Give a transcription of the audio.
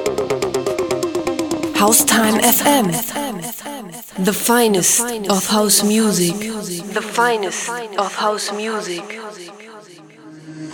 House-Time FM, the finest of house music, the finest of house music.